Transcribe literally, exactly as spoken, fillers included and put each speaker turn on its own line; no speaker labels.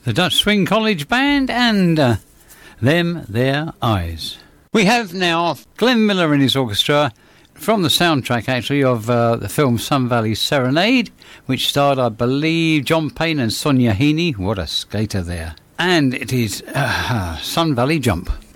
The Dutch Swing College Band and uh, Them Their Eyes. We have now Glenn Miller and his orchestra from the soundtrack, actually, of uh, the film Sun Valley Serenade, which starred, I believe, John Payne and Sonia Heaney. What a skater there. And it is uh, Sun Valley Jump.